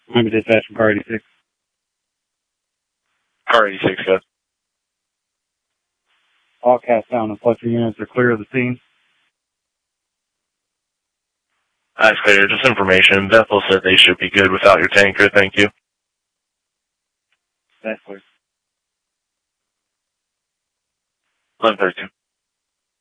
I'm dispatch from car 86. Car 86, good. All cast down and flutter units are clear of the scene. That's clear. Just information. Bethel said they should be good without your tanker. Thank you. That's clear. 1132.